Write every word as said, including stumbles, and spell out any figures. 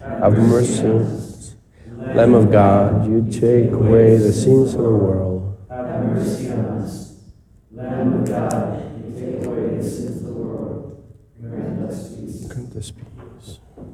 have mercy on us. Lamb of God, you take away the sins of the world. Have mercy on us. Lamb of God, you take away the sins of the world. Grant us peace. Grant us peace.